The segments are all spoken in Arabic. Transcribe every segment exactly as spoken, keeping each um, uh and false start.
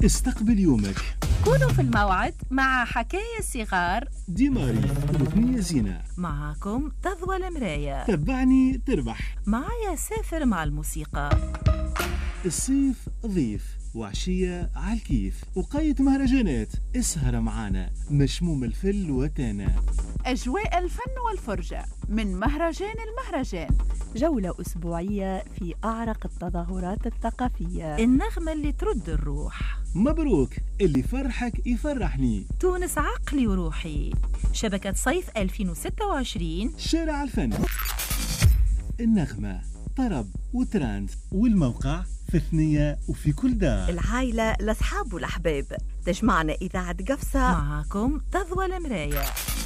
استقبل يومك. كونوا في الموعد مع حكاية صغار ديماري وثنية زينة. معكم تضوى المراية. تبعني تربح. معايا سافر مع الموسيقى. الصيف ضيف وعشية عالكيف وقاية مهرجانات. اسهر معانا مشموم الفل وتانا. أجواء الفن والفرجة من مهرجان المهرجان. جولة أسبوعية في أعرق التظاهرات الثقافية. النغمة اللي ترد الروح. مبروك اللي فرحك يفرحني. تونس عقلي وروحي. شبكة صيف ألفين وستة وعشرين. شارع الفن. النغمة طرب وتراند والموقع في ثنية وفي كل دار. العائلة الأصحاب والأحباب تجمعنا إذاعة قفصة. معكم تضوى المراية.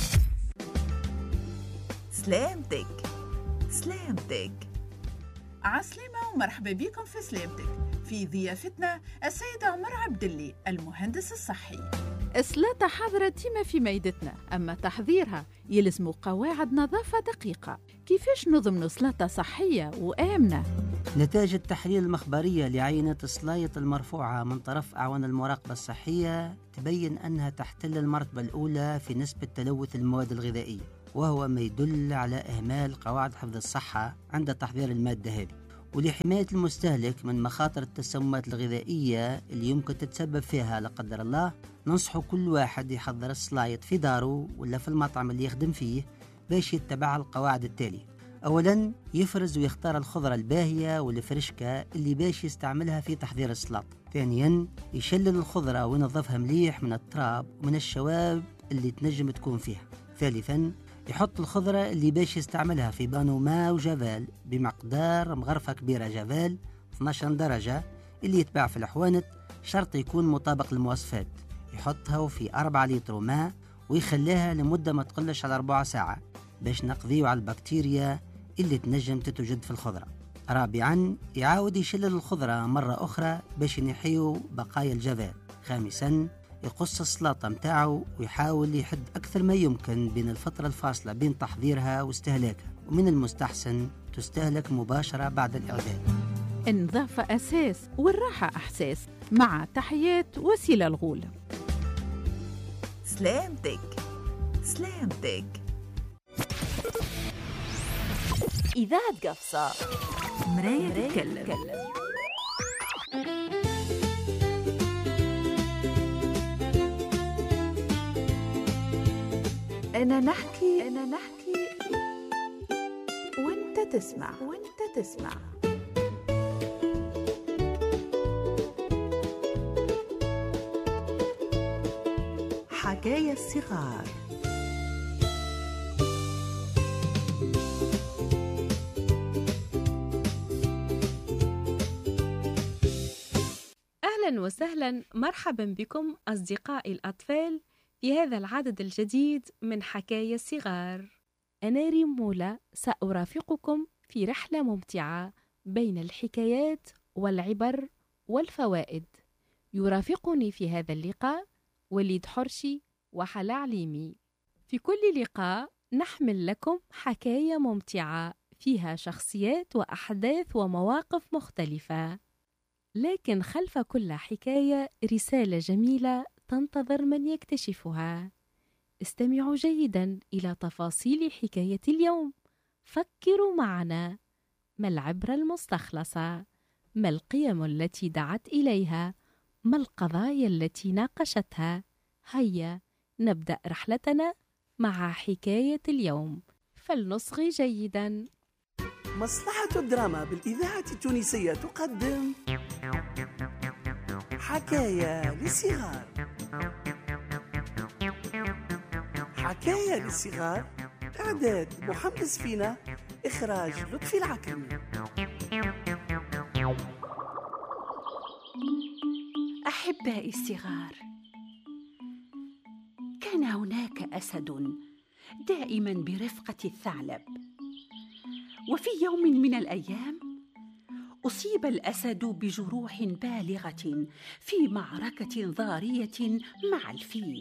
سلامتك سلامتك. عسلامة ومرحبا بكم في سلامتك. في ضيافتنا السيد عمر عبدالله المهندس الصحي. السلاطة حاضرة ديما في ميدتنا، أما تحضيرها يلزم قواعد نظافة دقيقة. كيفاش نضمن سلاطة صحية وآمنة؟ نتائج التحليل المخبرية لعينة السلايط المرفوعة من طرف أعوان المراقبة الصحية تبين أنها تحتل المرتبة الأولى في نسبة تلوث المواد الغذائية، وهو ما يدل على إهمال قواعد حفظ الصحة عند تحضير المادة هذه. ولحماية المستهلك من مخاطر التسممات الغذائية اللي يمكن تتسبب فيها لا قدر الله، ننصح كل واحد يحضر السلايط في داره ولا في المطعم اللي يخدم فيه باش يتبع القواعد التالية. أولا، يفرز ويختار الخضرة الباهية والفرشكة اللي باش يستعملها في تحضير السلطة. ثانيا، يشلل الخضرة وينظفها مليح من التراب ومن الشوائب اللي تنجم تكون فيها. ثالثا، يحط الخضرة اللي باش يستعملها في بانو ماء وجافال بمقدار مغرفة كبيرة جافال اثني عشر درجة اللي يتباع في الحوانت، شرط يكون مطابق للمواصفات. يحطها في أربعة لتر ماء ويخليها لمدة ما تقلش على أربع ساعة باش نقضيو على البكتيريا اللي تنجم تتوجد في الخضرة. رابعا، يعاود يشلل الخضرة مرة أخرى باش ينحيو بقايا الجافال. خامسا، يقص السلاطة متاعه ويحاول يحد أكثر ما يمكن بين الفترة الفاصلة بين تحضيرها واستهلاكها، ومن المستحسن تستهلك مباشرة بعد الإعداد. النظافة أساس والراحة إحساس. مع تحيات وسيلة الغول. سلامتك سلامتك. إذاعة قفصة. مراية تتكلم. أنا نحكي أنا نحكي وأنت تسمع وأنت تسمع. حكاية الصغار. أهلا وسهلا، مرحبا بكم أصدقائي الأطفال في هذا العدد الجديد من حكاية الصغار. أنا ريمولا، سأرافقكم في رحلة ممتعة بين الحكايات والعبر والفوائد. يرافقني في هذا اللقاء وليد حرشي وحلا عليمي. في كل لقاء نحمل لكم حكاية ممتعة فيها شخصيات وأحداث ومواقف مختلفة، لكن خلف كل حكاية رسالة جميلة تنتظر من يكتشفها. استمعوا جيدا إلى تفاصيل حكاية اليوم. فكروا معنا، ما العبرة المستخلصة؟ ما القيم التي دعت إليها؟ ما القضايا التي ناقشتها؟ هيا نبدأ رحلتنا مع حكاية اليوم. فلنصغي جيدا. مصلحة الدراما بالإذاعة التونسية تقدم حكاية للصغار. حكاية للصغار، إعداد محمد سفينة، إخراج لطفي العكرمي. أحبائي الصغار، كان هناك أسد دائما برفقة الثعلب، وفي يوم من الأيام أصيب الأسد بجروح بالغة في معركة ضارية مع الفيل،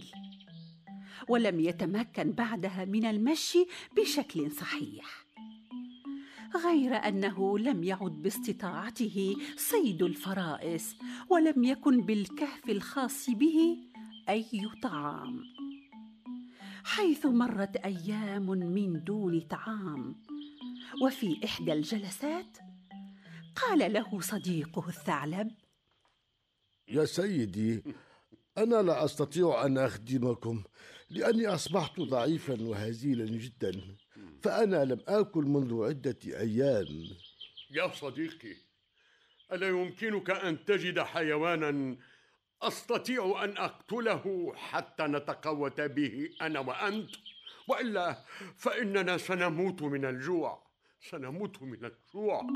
ولم يتمكن بعدها من المشي بشكل صحيح. غير أنه لم يعد باستطاعته صيد الفرائس، ولم يكن بالكهف الخاص به أي طعام. حيث مرت أيام من دون طعام، وفي إحدى الجلسات قال له صديقه الثعلب: يا سيدي، أنا لا أستطيع أن أخدمكم لأني أصبحت ضعيفا وهزيلا جدا، فأنا لم آكل منذ عدة أيام. يا صديقي، ألا يمكنك أن تجد حيوانا أستطيع أن أقتله حتى نتقوت به أنا وأنت؟ وإلا فإننا سنموت من الجوع، سنموت من الجوع.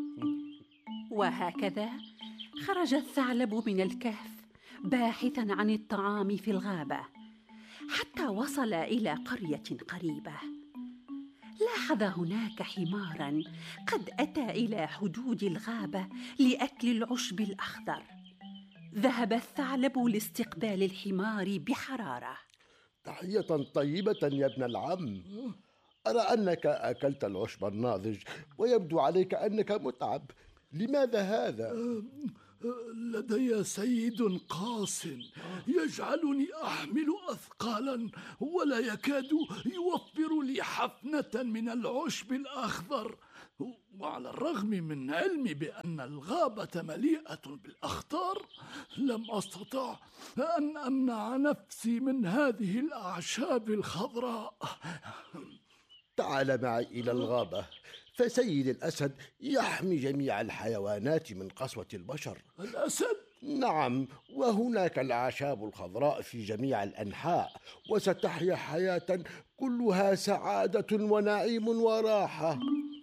وهكذا خرج الثعلب من الكهف باحثا عن الطعام في الغابة، حتى وصل إلى قرية قريبة. لاحظ هناك حمارا قد أتى إلى حدود الغابة لأكل العشب الأخضر. ذهب الثعلب لاستقبال الحمار بحرارة. تحية طيبة يا ابن العم، أرى أنك أكلت العشب الناضج ويبدو عليك أنك متعب. لماذا هذا؟ لدي سيد قاس يجعلني أحمل أثقالا ولا يكاد يوفر لي حفنة من العشب الأخضر، وعلى الرغم من علمي بأن الغابة مليئة بالأخطار لم أستطع أن أمنع نفسي من هذه الأعشاب الخضراء. تعال معي إلى الغابة، فسيد الأسد يحمي جميع الحيوانات من قسوة البشر. الأسد؟ نعم، وهناك الأعشاب الخضراء في جميع الأنحاء، وستحيا حياة كلها سعادة ونعيم وراحة.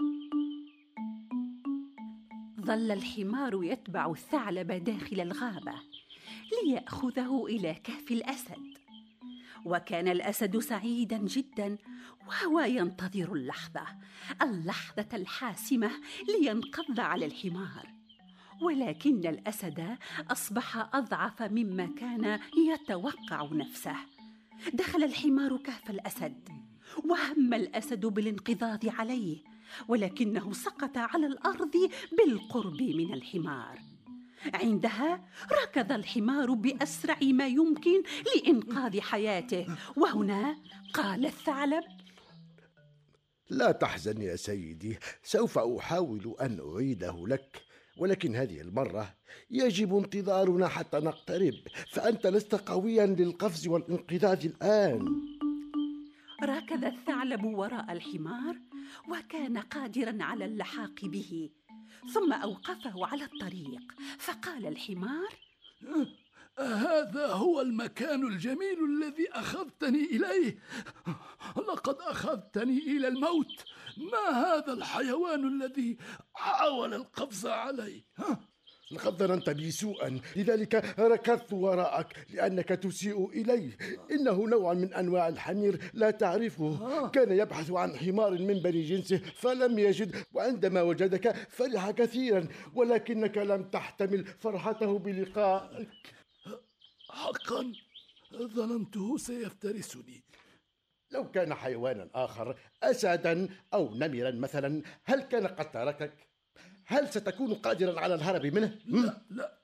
ظل الحمار يتبع الثعلب داخل الغابة ليأخذه إلى كهف الأسد، وكان الأسد سعيدا جدا وهو ينتظر اللحظة اللحظة الحاسمة لينقض على الحمار. ولكن الأسد أصبح أضعف مما كان يتوقع نفسه. دخل الحمار كهف الأسد، وهم الأسد بالانقضاض عليه، ولكنه سقط على الأرض بالقرب من الحمار. عندها ركض الحمار بأسرع ما يمكن لإنقاذ حياته، وهنا قال الثعلب: لا تحزن يا سيدي، سوف أحاول أن أعيده لك، ولكن هذه المرة يجب انتظارنا حتى نقترب، فأنت لست قويا للقفز والانقضاض الآن. ركض الثعلب وراء الحمار وكان قادرا على اللحاق به، ثم أوقفه على الطريق، فقال الحمار: هذا هو المكان الجميل الذي أخذتني إليه. لقد أخذتني إلى الموت. ما هذا الحيوان الذي حاول القفز علي؟ لقد ظننت بي سوءا، لذلك ركضت وراءك لأنك تسيء إلي. إنه نوع من أنواع الحمير لا تعرفه، كان يبحث عن حمار من بني جنسه فلم يجد، وعندما وجدك فرح كثيرا، ولكنك لم تحتمل فرحته بلقائك. حقا ظننته سيفترسني. لو كان حيوانا آخر، أسدا أو نمرا مثلا، هل كان قد تركك؟ هل ستكون قادرا على الهرب منه؟ لا لا.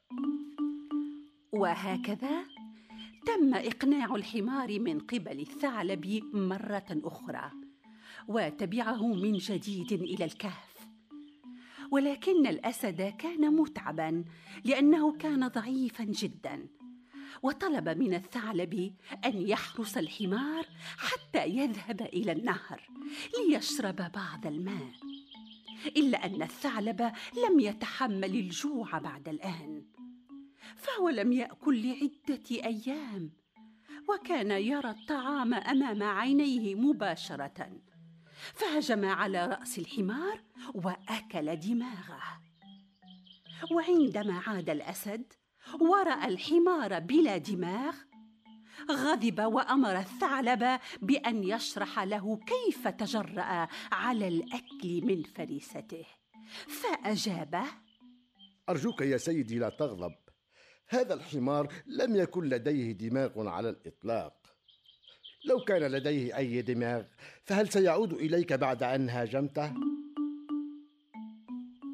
وهكذا تم إقناع الحمار من قبل الثعلب مرة أخرى، وتبعه من جديد إلى الكهف. ولكن الأسد كان متعبا لأنه كان ضعيفا جدا، وطلب من الثعلب أن يحرس الحمار حتى يذهب إلى النهر ليشرب بعض الماء. إلا أن الثعلب لم يتحمل الجوع بعد الآن، فهو لم يأكل لعدة أيام، وكان يرى الطعام أمام عينيه مباشرة، فهجم على رأس الحمار وأكل دماغه. وعندما عاد الأسد ورأى الحمار بلا دماغ، غضب وأمر الثعلب بأن يشرح له كيف تجرأ على الأكل من فريسته، فأجابه: أرجوك يا سيدي لا تغضب، هذا الحمار لم يكن لديه دماغ على الإطلاق. لو كان لديه أي دماغ فهل سيعود إليك بعد أن هاجمته؟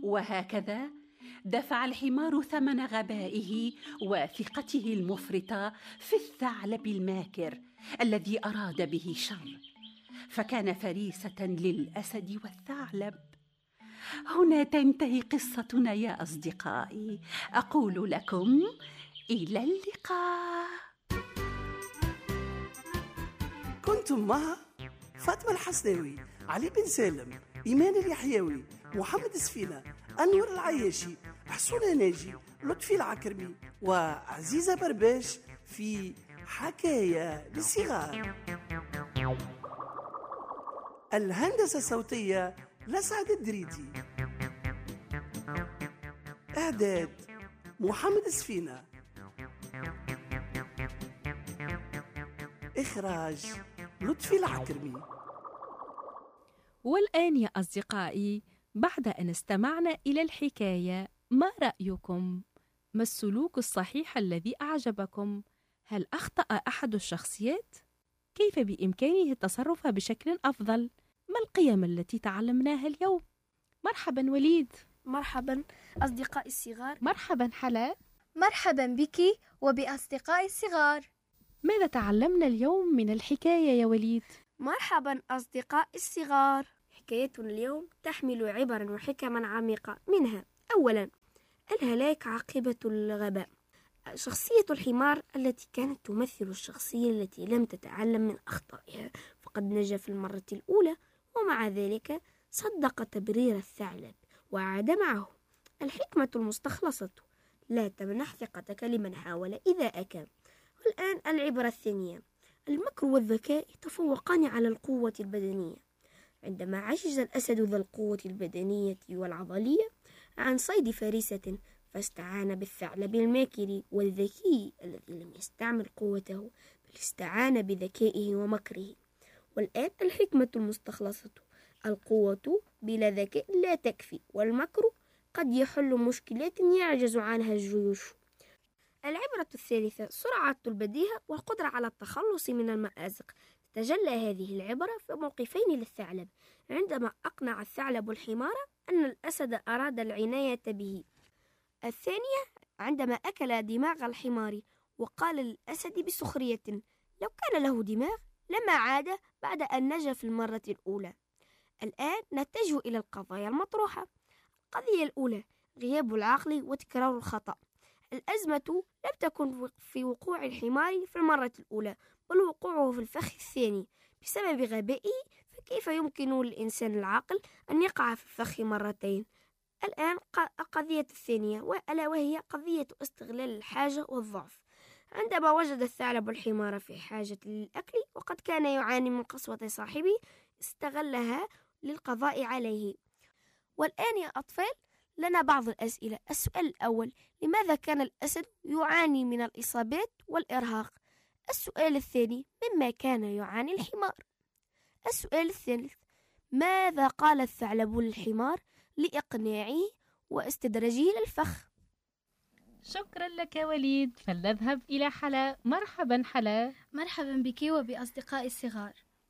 وهكذا دفع الحمار ثمن غبائه وثقته المفرطة في الثعلب الماكر الذي أراد به شر، فكان فريسة للأسد والثعلب. هنا تنتهي قصتنا يا أصدقائي. أقول لكم إلى اللقاء. كنتم مع فاطمة الحسناوي، علي بن سالم، إيمان اليحيوي، محمد سفينة، أنور العياشي، حسونة ناجي، لطفي العكرمي وعزيزة برباش في حكاية للصغار. الهندسة الصوتية لسعد الدريدي. إعداد محمد سفينة. إخراج لطفي العكرمي. والآن يا أصدقائي، بعد أن استمعنا إلى الحكاية، ما رأيكم؟ ما السلوك الصحيح الذي أعجبكم؟ هل أخطأ أحد الشخصيات؟ كيف بإمكانه التصرف بشكل أفضل؟ ما القيم التي تعلمناها اليوم؟ مرحبا وليد. مرحبا أصدقائي الصغار. مرحبا حلاء. مرحبا بك وبأصدقائي الصغار. ماذا تعلمنا اليوم من الحكاية يا وليد؟ مرحبا أصدقائي الصغار. حكايتنا اليوم تحمل عبرا وحكما عميقة، منها أولا الهلاك عاقبة الغباء. شخصية الحمار التي كانت تمثل الشخصية التي لم تتعلم من أخطائها، فقد نجا في المرة الأولى ومع ذلك صدق تبرير الثعلب وعاد معه. الحكمة المستخلصة: لا تمنح ثقتك لمن حاول إيذاءك. والآن العبرة الثانية: المكر والذكاء يتفوقان على القوة البدنية. عندما عجز الأسد ذا القوة البدنية والعضلية عن صيد فريسة، فاستعان بالثعلب الماكر والذكي الذي لم يستعمل قوته بل استعان بذكائه ومكره. والآن الحكمة المستخلصة: القوة بلا ذكاء لا تكفي، والمكر قد يحل مشكلات يعجز عنها الجيوش. العبرة الثالثة: سرعة البديهة والقدرة على التخلص من المأزق. تتجلى هذه العبرة في موقفين للثعلب: عندما أقنع الثعلب الحمار أن الأسد أراد العناية به. الثانية عندما أكل دماغ الحمار وقال للأسد بسخرية: لو كان له دماغ لما عاد بعد أن نجا في المرة الأولى. الآن نتجه إلى القضايا المطروحة. القضية الأولى: غياب العقل وتكرار الخطأ. الأزمة لم تكن في وقوع الحمار في المرة الأولى، بل وقوعه في الفخ الثاني بسبب غبائه. فكيف يمكن للإنسان العاقل أن يقع في الفخ مرتين؟ الآن القضية الثانية، وألا وهي قضية استغلال الحاجة والضعف. عندما وجد الثعلب الحمار في حاجة للأكل وقد كان يعاني من قسوة صاحبه، استغلها للقضاء عليه. والآن يا أطفال لنا بعض الأسئلة. السؤال الأول: لماذا كان الأسد يعاني من الإصابات والإرهاق؟ السؤال الثاني: مما كان يعاني الحمار؟ السؤال الثالث: ماذا قال الثعلب للحمار لإقناعه واستدراجه للفخ؟ شكرا لك وليد. فلنذهب إلى حلاء. مرحبا حلاء. مرحبا بك وبأصدقائي الصغار.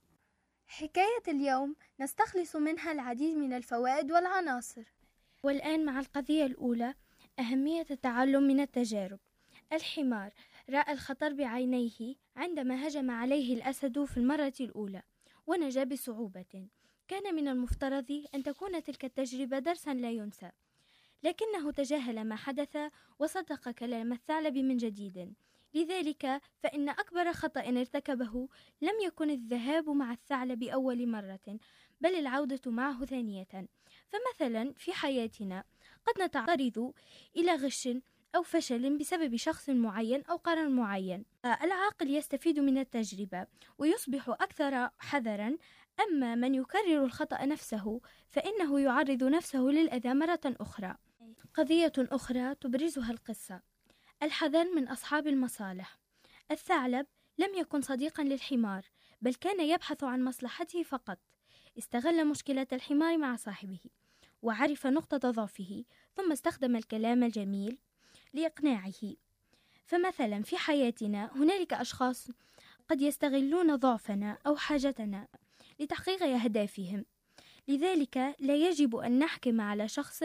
حكاية اليوم نستخلص منها العديد من الفوائد والعناصر. والآن مع القضية الأولى: أهمية التعلم من التجارب. الحمار رأى الخطر بعينيه عندما هجم عليه الأسد في المرة الأولى ونجا بصعوبة. كان من المفترض أن تكون تلك التجربة درسا لا ينسى، لكنه تجاهل ما حدث وصدق كلام الثعلب من جديد. لذلك فإن أكبر خطأ ارتكبه لم يكن الذهاب مع الثعلب أول مرة، بل العودة معه ثانية. فمثلا في حياتنا قد نتعرض إلى غش أو فشل بسبب شخص معين أو قرار معين. العاقل يستفيد من التجربة ويصبح أكثر حذرا، أما من يكرر الخطأ نفسه فإنه يعرض نفسه للأذى مرة أخرى. قضية أخرى تبرزها القصة: الحذر من أصحاب المصالح. الثعلب لم يكن صديقا للحمار، بل كان يبحث عن مصلحته فقط. استغل مشكلة الحمار مع صاحبه وعرف نقطة ضعفه، ثم استخدم الكلام الجميل لإقناعه. فمثلا في حياتنا هنالك أشخاص قد يستغلون ضعفنا أو حاجتنا لتحقيق أهدافهم. لذلك لا يجب أن نحكم على شخص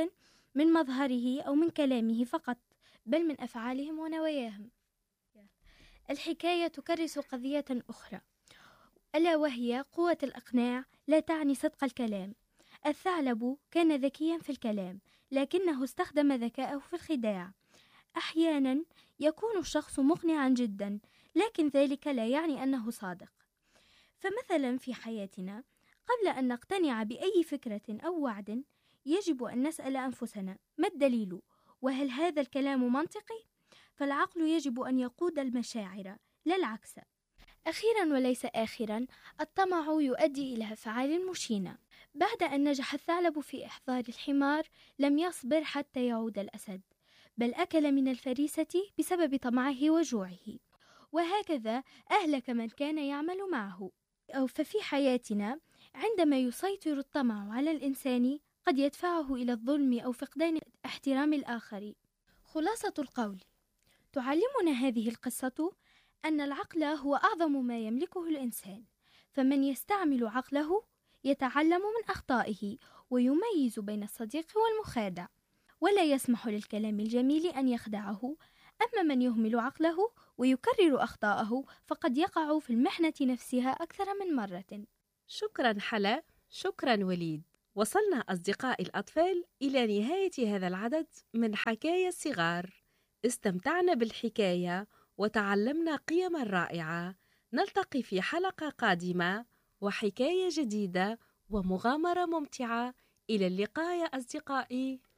من مظهره أو من كلامه فقط، بل من أفعالهم ونواياهم. الحكاية تكرس قضية أخرى، ألا وهي قوة الإقناع لا تعني صدق الكلام. الثعلب كان ذكيا في الكلام، لكنه استخدم ذكاءه في الخداع. أحيانا يكون الشخص مقنعا جدا، لكن ذلك لا يعني أنه صادق. فمثلا في حياتنا، قبل أن نقتنع بأي فكرة أو وعد يجب أن نسأل أنفسنا: ما الدليل؟ وهل هذا الكلام منطقي؟ فالعقل يجب أن يقود المشاعر لا العكس. أخيرا وليس آخرا، الطمع يؤدي إلى أفعال مشينة. بعد أن نجح الثعلب في إحضار الحمار لم يصبر حتى يعود الأسد، بل أكل من الفريسة بسبب طمعه وجوعه، وهكذا أهلك من كان يعمل معه. أو ففي حياتنا عندما يسيطر الطمع على الإنسان قد يدفعه إلى الظلم أو فقدان احترام الآخر. خلاصة القول، تعلمنا هذه القصة أن العقل هو أعظم ما يملكه الإنسان، فمن يستعمل عقله يتعلم من أخطائه ويميز بين الصديق والمخادع، ولا يسمح للكلام الجميل أن يخدعه. أما من يهمل عقله ويكرر أخطاءه فقد يقع في المحنة نفسها أكثر من مرة. شكرا حلا، شكرا وليد. وصلنا أصدقائي الأطفال إلى نهاية هذا العدد من حكاية الصغار. استمتعنا بالحكاية وتعلمنا قيما رائعة. نلتقي في حلقة قادمة وحكاية جديدة ومغامرة ممتعة. إلى اللقاء يا أصدقائي.